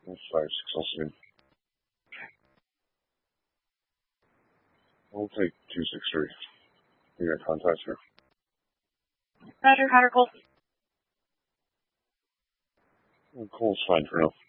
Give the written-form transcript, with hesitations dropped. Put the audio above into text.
5603. I'll take 263. You got contact here. Roger, Connor Cole. Cole's fine for now.